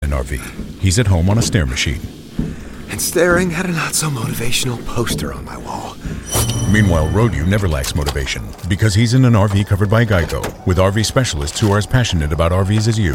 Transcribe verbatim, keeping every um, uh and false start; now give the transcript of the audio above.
an R V. He's at home on a stair machine. And staring at a not-so-motivational poster on my wall. Meanwhile, Rodu never lacks motivation because he's in an R V covered by Geico with R V specialists who are as passionate about R Vs as you.